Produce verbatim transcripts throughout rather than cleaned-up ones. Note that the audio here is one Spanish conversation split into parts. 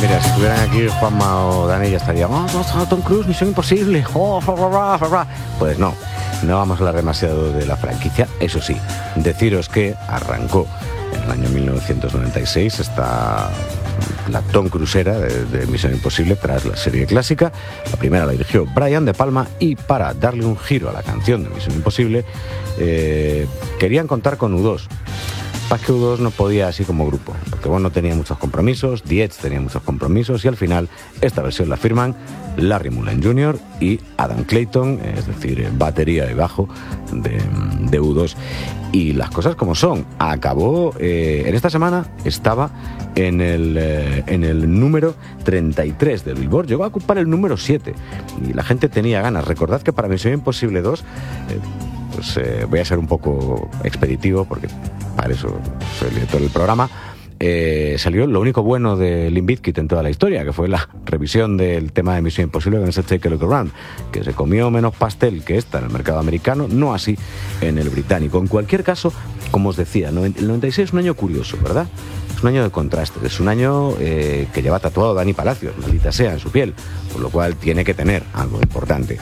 Mira, si estuvieran aquí Juanma o Dani ya estarían, oh, oh, Tom Cruise, Misión Imposible, oh, bla, bla, bla, bla. Pues no, no vamos a hablar demasiado de la franquicia. Eso sí, deciros que arrancó en el año mil novecientos noventa y seis esta la Tom Cruisera de, de Misión Imposible tras la serie clásica. La primera la dirigió Brian De Palma y para darle un giro a la canción de Misión Imposible eh, querían contar con U dos. Pasa que U dos no podía así como grupo, porque bueno, no tenía muchos compromisos, Dietz tenía muchos compromisos y al final esta versión la firman Larry Mullen junior y Adam Clayton, es decir, batería y bajo de, de U dos. Y las cosas como son, acabó, eh, en esta semana estaba en el, eh, en el número treinta y tres del Billboard, llegó a ocupar el número siete y la gente tenía ganas. Recordad que para Misión Imposible dos, eh, pues eh, voy a ser un poco expeditivo porque para eso soy el director del programa, eh, salió lo único bueno de Limp Bizkit en toda la historia, que fue la revisión del tema de Misión Imposible con ese Take a Look Around, que se comió menos pastel que esta en el mercado americano, no así en el británico. En cualquier caso, como os decía, el noventa y seis es un año curioso, ¿verdad? Es un año de contrastes, es un año eh, que lleva tatuado Dani Palacios, maldita sea, en su piel, por lo cual tiene que tener algo importante.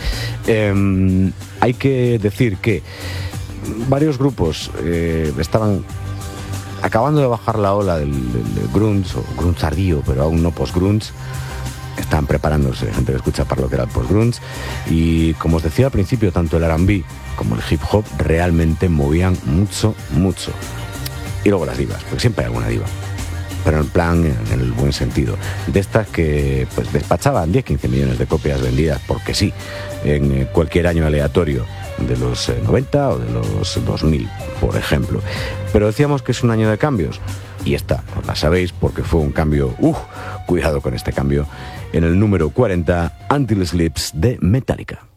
Eh, hay que decir que varios grupos eh, estaban acabando de bajar la ola del, del, del grunge, o grunge tardío, pero aún no post-grunge. Están preparándose, gente que escucha para lo que era el post-grunge. Y como os decía al principio, tanto el R and B como el hip hop realmente movían mucho, mucho. Y luego las divas, porque siempre hay alguna diva, pero en plan, en el buen sentido, de estas que pues despachaban diez a quince millones de copias vendidas, porque sí, en cualquier año aleatorio de los noventa o de los dos mil, por ejemplo. Pero decíamos que es un año de cambios, y esta, os la sabéis, porque fue un cambio, uh, cuidado con este cambio, en el número cuarenta, Until It Sleeps de Metallica.